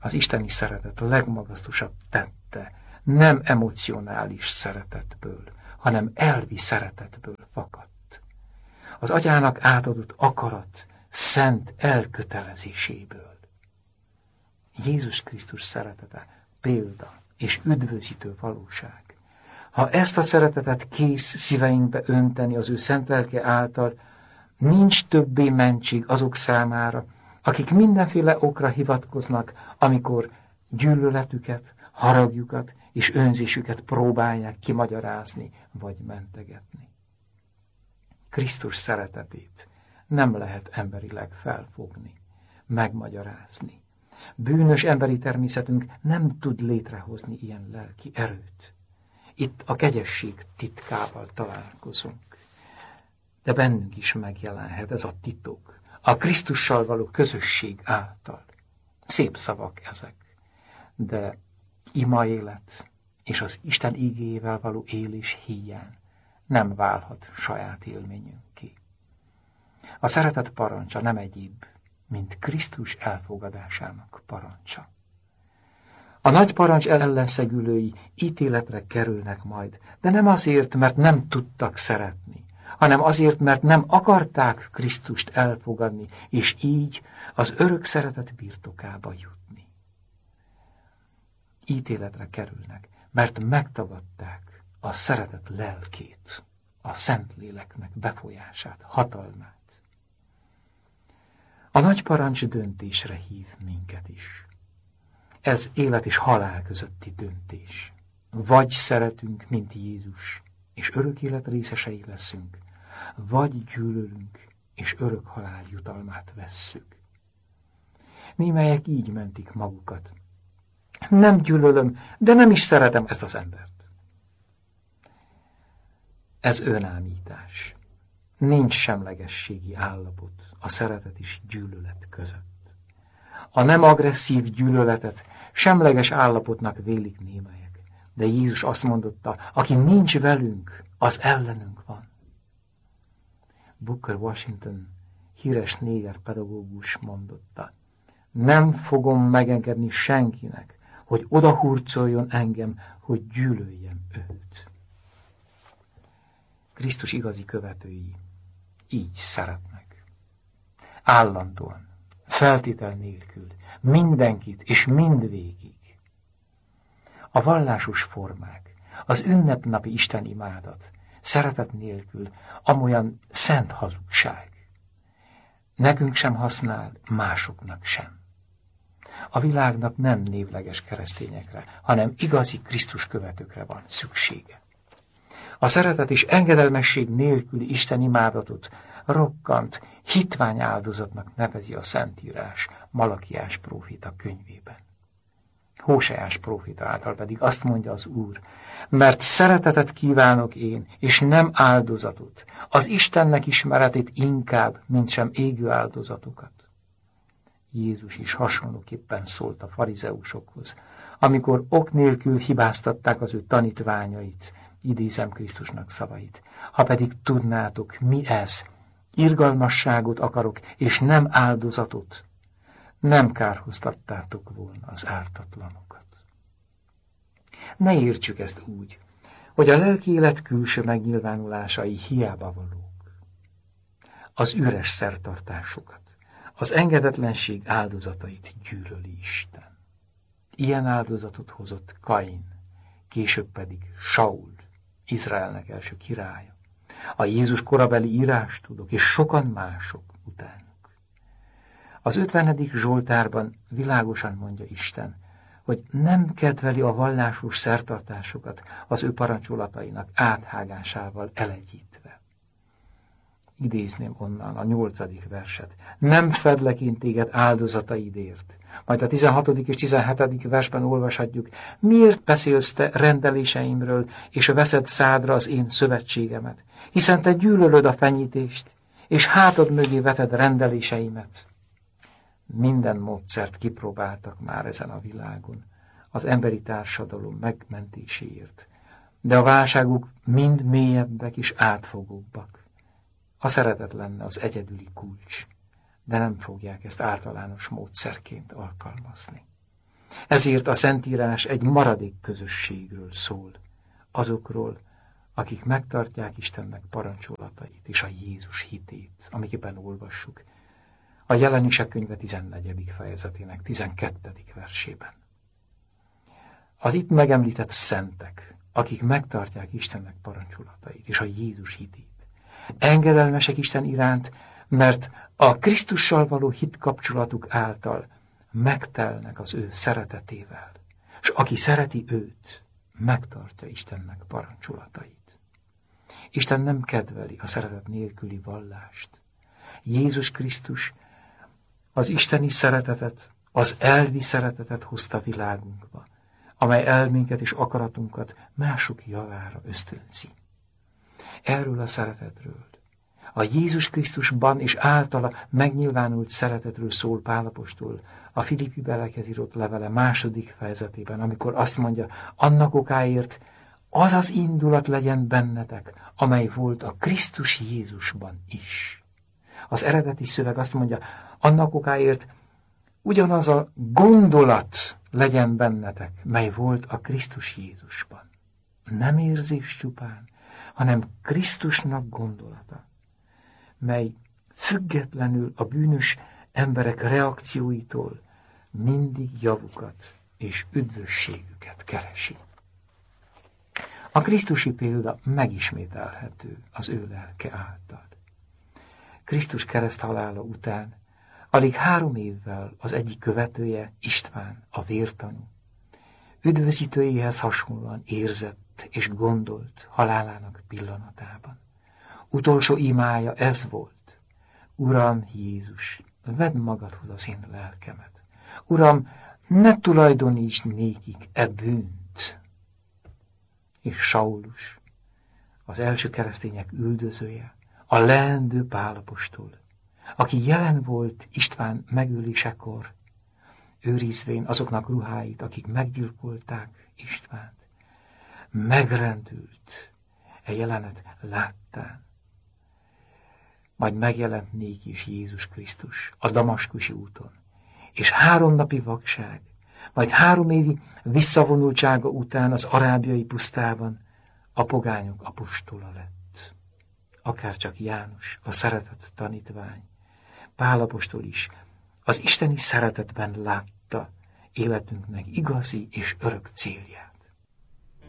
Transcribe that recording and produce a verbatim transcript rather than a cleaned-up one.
Az isteni szeretet a legmagasztosabb tette nem emocionális szeretetből, hanem elvi szeretetből fakadt. Az atyának átadott akarat szent elkötelezéséből. Jézus Krisztus szeretete példa és üdvözítő valóság. Ha ezt a szeretetet kész szíveinkbe önteni az ő szent lelke által, nincs többé mentség azok számára, akik mindenféle okra hivatkoznak, amikor gyűlöletüket, haragjukat és önzésüket próbálják kimagyarázni vagy mentegetni. Krisztus szeretetét nem lehet emberileg felfogni, megmagyarázni. Bűnös emberi természetünk nem tud létrehozni ilyen lelki erőt. Itt a kegyesség titkával találkozunk. De bennünk is megjelenhet ez a titok, a Krisztussal való közösség által. Szép szavak ezek, de ima élet és az Isten igéjével való élés híján nem válhat saját élményünké. A szeretet parancsa nem egyéb, mint Krisztus elfogadásának parancsa. A nagy parancs ellenszegülői ítéletre kerülnek majd, de nem azért, mert nem tudtak szeretni, hanem azért, mert nem akarták Krisztust elfogadni, és így az örök szeretet birtokába jutni. Ítéletre kerülnek, mert megtagadták a szeretet lelkét, a Szentléleknek befolyását, hatalmát. A nagy parancs döntésre hív minket is. Ez élet és halál közötti döntés. Vagy szeretünk, mint Jézus, és örök élet részesei leszünk, vagy gyűlölünk, és örök halál jutalmát vesszük. Némelyek így mentik magukat. Nem gyűlölöm, de nem is szeretem ezt az embert. Ez önállítás. Nincs semlegességi állapot a szeretet és gyűlölet között. A nem agresszív gyűlöletet semleges állapotnak vélik némelyek, de Jézus azt mondotta, aki nincs velünk, az ellenünk van. Booker Washington, híres néger pedagógus mondotta, nem fogom megengedni senkinek, hogy odahurcoljon engem, hogy gyűlöljem őt. Krisztus igazi követői így szeretnek. Állandóan, feltétel nélkül, mindenkit és mindvégig. A vallásos formák, az ünnepnapi istenimádat, szeretet nélkül amolyan szent hazugság. Nekünk sem használ, másoknak sem. A világnak nem névleges keresztényekre, hanem igazi Krisztus követőkre van szüksége. A szeretet és engedelmesség nélküli istenimádatot rokkant, hitvány áldozatnak nevezi a Szentírás Malakiás próféta könyvében. Hóseás próféta által pedig azt mondja az Úr, mert szeretetet kívánok én, és nem áldozatot, az Istennek ismeretét inkább, mint sem égő áldozatokat. Jézus is hasonlóképpen szólt a farizeusokhoz, amikor ok nélkül hibáztatták az ő tanítványait, idézem Krisztusnak szavait. Ha pedig tudnátok, mi ez, irgalmasságot akarok, és nem áldozatot, nem kárhoztattátok volna az ártatlanokat. Ne értsük ezt úgy, hogy a lelki élet külső megnyilvánulásai hiába valók. Az üres szertartásokat, az engedetlenség áldozatait gyűlöli Isten. Ilyen áldozatot hozott Kain, később pedig Saul, Izraelnek első királya, a Jézus korabeli írástudók és sokan mások utánuk. Az ötvenedik Zsoltárban világosan mondja Isten, hogy nem kedveli a vallásos szertartásokat az ő parancsolatainak áthágásával elegyítve. Idézném onnan a nyolcadik verset. Nem fedlek én téged áldozataidért. Majd a tizenhatodik és tizenhetedik versben olvashatjuk, miért beszélsz te rendeléseimről, és veszed szádra az én szövetségemet, hiszen te gyűlölöd a fenyítést, és hátad mögé veted rendeléseimet. Minden módszert kipróbáltak már ezen a világon, az emberi társadalom megmentéséért, de a válságuk mind mélyebbek és átfogóbbak. A szeretet lenne az egyedüli kulcs, de nem fogják ezt általános módszerként alkalmazni. Ezért a Szentírás egy maradék közösségről szól, azokról, akik megtartják Istennek parancsolatait és a Jézus hitét, amikben olvassuk a Jelenések könyve tizennegyedik fejezetének tizenkettedik versében. Az itt megemlített szentek, akik megtartják Istennek parancsolatait és a Jézus hitét, engedelmesek Isten iránt, mert a Krisztussal való hit kapcsolatuk által megtelnek az ő szeretetével, és aki szereti őt, megtartja Istennek parancsolatait. Isten nem kedveli a szeretet nélküli vallást. Jézus Krisztus az isteni szeretetet, az elvi szeretetet hozta világunkba, amely elménket és akaratunkat mások javára ösztönzi. Erről a szeretetről, a Jézus Krisztusban és általa megnyilvánult szeretetről szól Pál apostol a Filippi belekhez írott levele második fejezetében, amikor azt mondja, annak okáért az az indulat legyen bennetek, amely volt a Krisztus Jézusban is. Az eredeti szöveg azt mondja, annak okáért ugyanaz a gondolat legyen bennetek, mely volt a Krisztus Jézusban. Nem érzés csupán, hanem Krisztusnak gondolata, mely függetlenül a bűnös emberek reakcióitól mindig javukat és üdvösségüket keresi. A krisztusi példa megismételhető az ő lelke által. Krisztus kereszthalála után alig három évvel az egyik követője, István, a vértanú, üdvözítőjéhez hasonlóan érzett és gondolt halálának pillanatában. Utolsó imája ez volt: Uram Jézus, vedd magadhoz az én lelkemet. Uram, ne tulajdonítsd nékik e bűnt. És Saulus, az első keresztények üldözője, a leendő Pál apostol, aki jelen volt István megölésekor, őrizvén azoknak ruháit, akik meggyilkolták Istvánt, megrendült e jelenet láttán. Majd megjelent néki is Jézus Krisztus a damaskusi úton, és három napi vakság, majd három évi visszavonultsága után az arábiai pusztában a pogányok apostola lett. Akárcsak János, a szeretett tanítvány, Pál apostol is az isteni szeretetben látta életünknek igazi és örök célját.